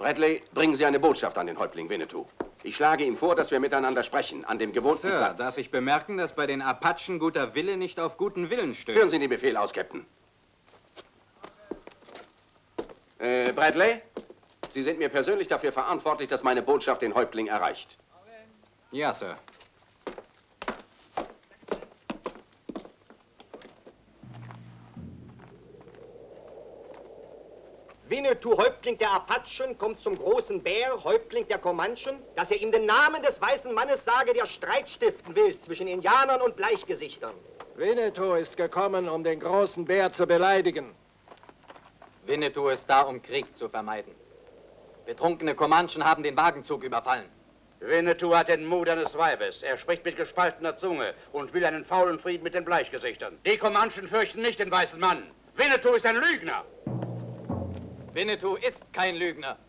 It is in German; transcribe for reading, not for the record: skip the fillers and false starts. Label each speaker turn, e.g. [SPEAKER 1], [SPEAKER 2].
[SPEAKER 1] Bradley, bringen Sie eine Botschaft an den Häuptling Winnetou. Ich schlage ihm vor, dass wir miteinander sprechen, an dem gewohnten
[SPEAKER 2] Sir,
[SPEAKER 1] Platz.
[SPEAKER 2] darf ich bemerken, dass bei den Apachen guter Wille nicht auf guten Willen stößt?
[SPEAKER 1] Führen Sie den Befehl aus, Captain. Bradley, Sie sind mir persönlich dafür verantwortlich, dass meine Botschaft den Häuptling erreicht.
[SPEAKER 2] Ja, Sir.
[SPEAKER 3] Winnetou, Häuptling der Apachen, kommt zum großen Bär, Häuptling der Comanchen, dass er ihm den Namen des weißen Mannes sage, der Streit stiften will zwischen Indianern und Bleichgesichtern.
[SPEAKER 4] Winnetou ist gekommen, um den großen Bär zu beleidigen.
[SPEAKER 5] Winnetou ist da, um Krieg zu vermeiden. Betrunkene Comanchen haben den Wagenzug überfallen.
[SPEAKER 6] Winnetou hat den Mut eines Weibes. Er spricht mit gespaltener Zunge und will einen faulen Frieden mit den Bleichgesichtern. Die Comanchen fürchten nicht den weißen Mann. Winnetou ist ein Lügner.
[SPEAKER 5] Winnetou ist kein Lügner.